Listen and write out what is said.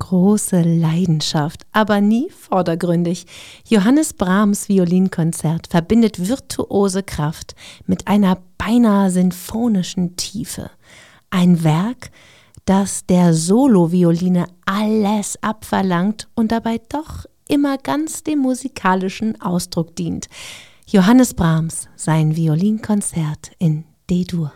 große Leidenschaft, aber nie vordergründig. Johannes Brahms Violinkonzert verbindet virtuose Kraft mit einer beinahe sinfonischen Tiefe. Ein Werk, das der Solovioline alles abverlangt und dabei doch immer ganz dem musikalischen Ausdruck dient. Johannes Brahms, sein Violinkonzert in D-Dur.